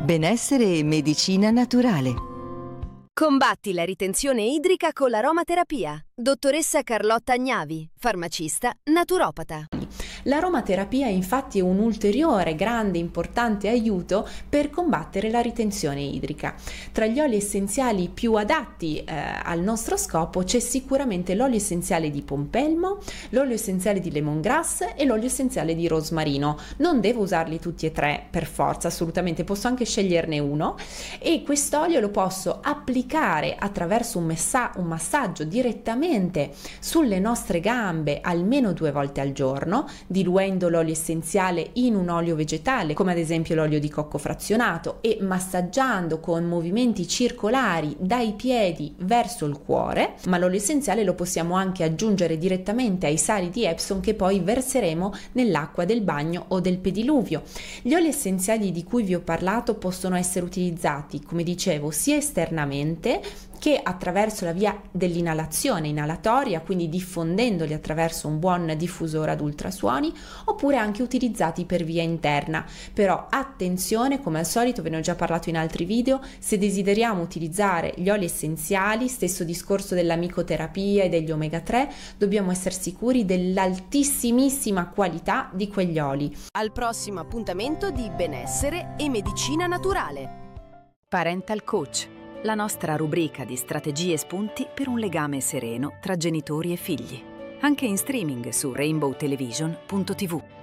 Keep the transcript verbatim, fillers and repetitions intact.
Benessere e medicina naturale. Combatti la ritenzione idrica con l'aromaterapia. Dottoressa Carlotta Agnavi, farmacista, naturopata. L'aromaterapia infatti è un ulteriore grande importante aiuto per combattere la ritenzione idrica. Tra gli oli essenziali più adatti eh, al nostro scopo c'è sicuramente l'olio essenziale di pompelmo, l'olio essenziale di lemongrass e l'olio essenziale di rosmarino. Non devo usarli tutti e tre per forza, assolutamente, posso anche sceglierne uno, e quest'olio lo posso applicare attraverso un, messa- un massaggio direttamente sulle nostre gambe almeno due volte al giorno, diluendo l'olio essenziale in un olio vegetale, come ad esempio l'olio di cocco frazionato, e massaggiando con movimenti circolari dai piedi verso il cuore. Ma l'olio essenziale lo possiamo anche aggiungere direttamente ai sali di Epsom che poi verseremo nell'acqua del bagno o del pediluvio. Gli oli essenziali di cui vi ho parlato possono essere utilizzati, come dicevo, sia esternamente che attraverso la via dell'inalazione inalatoria, quindi diffondendoli attraverso un buon diffusore ad ultrasuoni, oppure anche utilizzati per via interna. Però attenzione, come al solito, ve ne ho già parlato in altri video, se desideriamo utilizzare gli oli essenziali, stesso discorso della micoterapia e degli omega tre, dobbiamo essere sicuri dell'altissimissima qualità di quegli oli. Al prossimo appuntamento di Benessere e Medicina Naturale. Parental Coach, la nostra rubrica di strategie e spunti per un legame sereno tra genitori e figli. Anche in streaming su rainbow television punto tivù.